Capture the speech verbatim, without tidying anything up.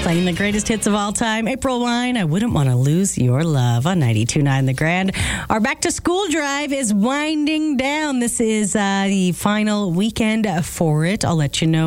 Playing the greatest hits of all time. April Wine, I Wouldn't Want to Lose Your Love on ninety-two point nine The Grand. Our back to school drive is winding down. This is uh, the final weekend for it. I'll let you know